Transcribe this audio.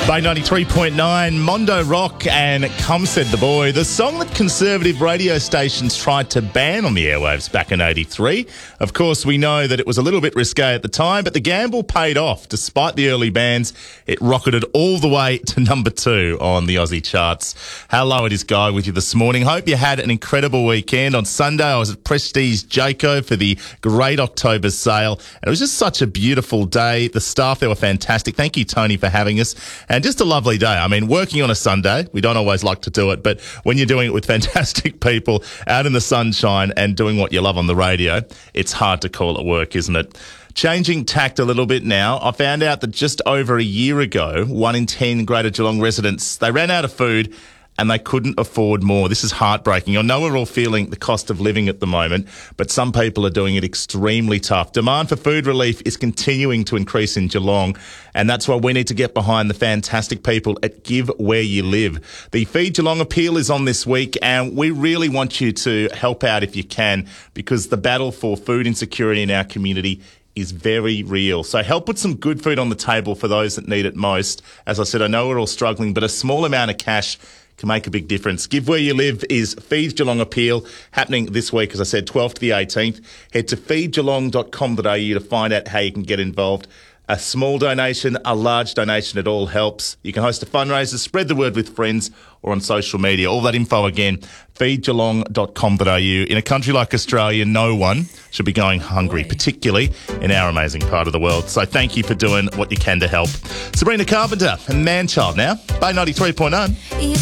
By 93.9, Mondo Rock and Come Said the Boy, the song that conservative radio stations tried to ban on the airwaves back in 83. Of course, we know that it was a little bit risque at the time, but the gamble paid off. Despite the early bans, it rocketed all the way to number 2 on the Aussie charts. Hello, it is Guy with you this morning. Hope you had an incredible weekend. On Sunday, I was at Prestige Jayco for the Great October Sale, and it was just such a beautiful day. The staff there were fantastic. Thank you, Tony, for having us. And just a lovely day. I mean, working on a Sunday, we don't always like to do it, but when you're doing it with fantastic people out in the sunshine and doing what you love on the radio, it's hard to call it work, isn't it? Changing tact a little bit now, I found out that just over a year ago, 1 in 10 Greater Geelong residents, they ran out of food and they couldn't afford more. This is heartbreaking. I know we're all feeling the cost of living at the moment, but some people are doing it extremely tough. Demand for food relief is continuing to increase in Geelong, and that's why we need to get behind the fantastic people at Give Where You Live. The Feed Geelong appeal is on this week, and we really want you to help out if you can, because the battle for food insecurity in our community is very real. So help put some good food on the table for those that need it most. As I said, I know we're all struggling, but a small amount of cash can make a big difference. Give Where You Live is Feed Geelong appeal happening this week, as I said, 12th to the 18th. Head to feedgeelong.com.au to find out how you can get involved. A small donation, a large donation, it all helps. You can host a fundraiser, spread the word with friends or on social media. All that info again, feedgeelong.com.au. In a country like Australia, no one should be going hungry, particularly in our amazing part of the world. So thank you for doing what you can to help. Sabrina Carpenter and Manchild now by 93.9.